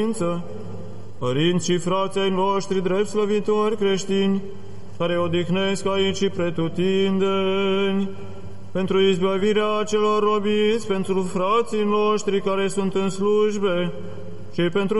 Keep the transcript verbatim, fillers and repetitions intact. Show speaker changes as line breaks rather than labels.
părinți și frații ai noștri drept slăvitori creștini, care odihnesc aici și pretutindeni, pentru izbăvirea celor robiți, pentru frații noștri care sunt în slujbe și pentru